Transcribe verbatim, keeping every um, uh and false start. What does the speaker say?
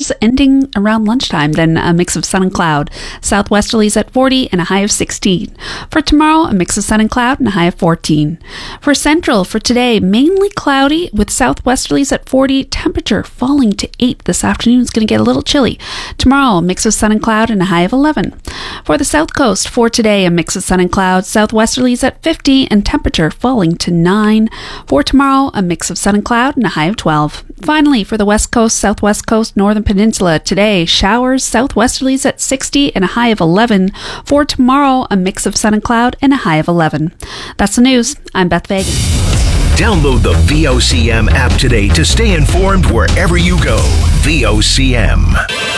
showers ending around lunchtime, then a mix of sun and cloud. Southwesterlies at forty and a high of sixteen. For tomorrow, a mix of sun and cloud and a high of fourteen. For Central, for today, mainly cloudy with southwesterlies at forty, temperature falling to eight this afternoon. It's going to get a little chilly. Tomorrow, a mix of sun and cloud and a high of eleven. For the South Coast, for today, a mix of sun and cloud, southwesterlies at fifty and temperature falling to nine. For tomorrow, a mix of sun and cloud and a high of twelve. Finally, for the West Coast, Southwest Coast, Northern Peninsula, today, showers, southwesterlies at sixty and a high of eleven. For tomorrow, a mix of sun and cloud and a high of eleven. That's the news. I'm Beth Fagan. Download the V O C M app today to stay informed wherever you go. V O C M.